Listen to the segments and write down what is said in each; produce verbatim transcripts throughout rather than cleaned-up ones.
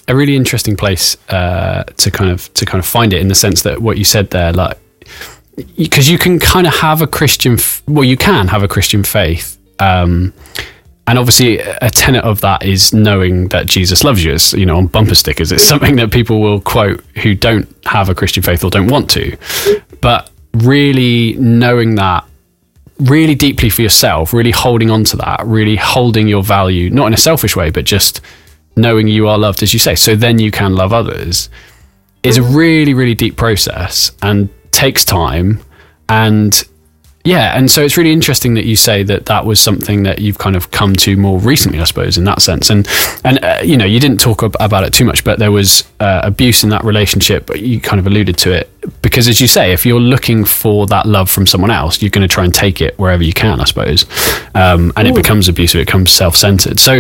a really interesting place uh, to kind of to kind of find it, in the sense that what you said there, like, because you can kind of have a Christian, f- well, you can have a Christian faith. Um, And obviously a tenet of that is knowing that Jesus loves you. It's, you know, on bumper stickers, it's something that people will quote who don't have a Christian faith or don't want to. But really knowing that really deeply for yourself, really holding on to that, really holding your value, not in a selfish way, but just knowing you are loved, as you say, so then you can love others, is a really, really deep process and takes time. And yeah, and so it's really interesting that you say that that was something that you've kind of come to more recently, I suppose, in that sense. And, and uh, you know, you didn't talk ab- about it too much, but there was uh, abuse in that relationship, but you kind of alluded to it. Because as you say, if you're looking for that love from someone else, you're going to try and take it wherever you can, I suppose. Um, and Ooh. It becomes abusive, it becomes self-centered. So,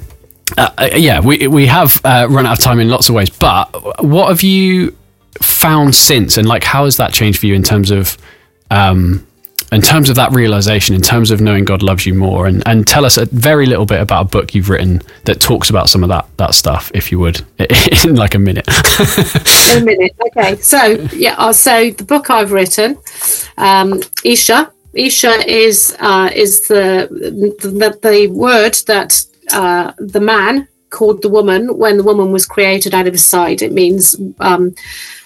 uh, yeah, we, we have uh, run out of time in lots of ways, but what have you found since? And like, how has that changed for you in terms of... Um, in terms of that realization, in terms of knowing God loves you more, and, and tell us a very little bit about a book you've written that talks about some of that, that stuff, if you would, in like a minute. In a minute. Okay. So, yeah, uh, so the book I've written, um, Isha, Isha is, uh, is the, the, the word that, uh, the man called the woman when the woman was created out of his side. It means, um,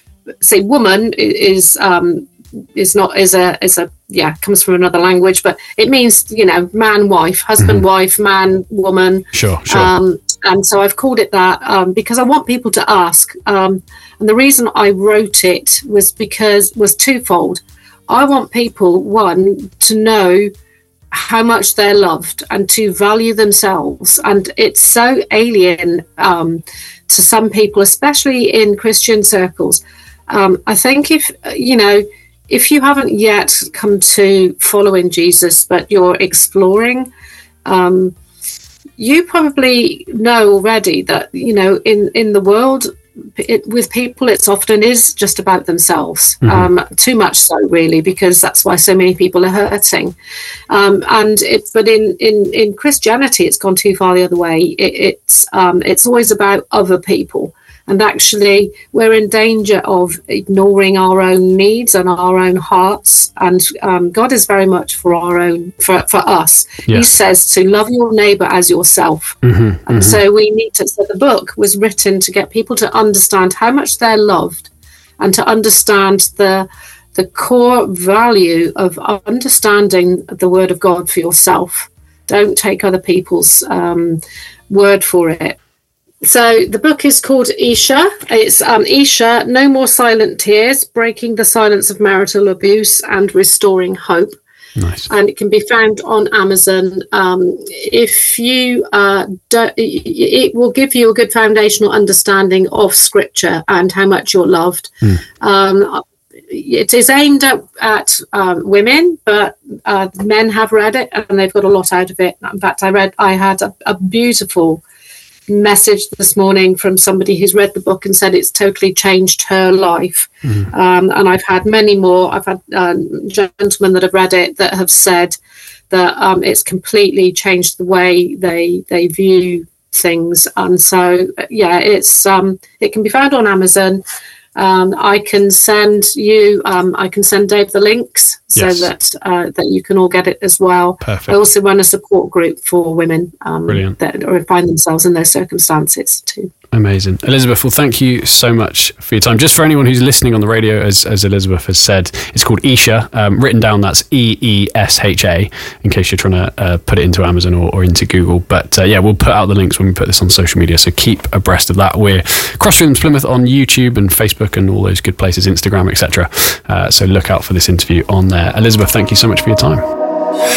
say woman is, um, is not is a is a yeah comes from another language, but it means, you know, man, wife, husband, mm-hmm. wife, man, woman. Sure, sure. Um, and so I've called it that um, because I want people to ask. Um, and the reason I wrote it was because was twofold. I want people, one, to know how much they're loved and to value themselves. And it's so alien um, to some people, especially in Christian circles. Um, I think if you know. If you haven't yet come to following Jesus, but you're exploring, um, you probably know already that, you know, in, in the world, it, with people, it's often is just about themselves. Mm-hmm. Um, too much so, really, because that's why so many people are hurting. Um, and it, but in, in, in Christianity, it's gone too far the other way. It, it's um, it's always about other people. And actually, we're in danger of ignoring our own needs and our own hearts. And um, God is very much for our own, for, for us. Yeah. He says to love your neighbor as yourself. Mm-hmm, and mm-hmm. so we need to, so the book was written to get people to understand how much they're loved and to understand the the core value of understanding the word of God for yourself. Don't take other people's um, word for it. So the book is called Isha. It's um, Isha, No More Silent Tears, Breaking the Silence of Marital Abuse and Restoring Hope. Nice. And it can be found on Amazon. Um, if you, uh, do, it will give you a good foundational understanding of Scripture and how much you're loved. Mm. Um, it is aimed at, at um, women, but uh, men have read it and they've got a lot out of it. In fact, I read, I had a, a beautiful message this morning from somebody who's read the book and said it's totally changed her life. Mm. Um, and I've had many more. I've had uh, gentlemen that have read it that have said that um, it's completely changed the way they they view things. And so, yeah, it's um, it can be found on Amazon. Um, I can send you, um, I can send Dave the links so yes. that uh, that you can all get it as well. Perfect. I also run a support group for women um, Brilliant. that or find themselves in those circumstances too. Amazing. Elizabeth, well, thank you so much for your time. Just for anyone who's listening on the radio, as, as Elizabeth has said, it's called Isha. Um, written down, that's E E S H A, in case you're trying to uh, put it into Amazon or, or into Google. But uh, yeah, we'll put out the links when we put this on social media, so keep abreast of that. We're Cross Rhythms Plymouth on YouTube and Facebook and all those good places, Instagram, et cetera. Uh, so look out for this interview on there. Elizabeth, thank you so much for your time.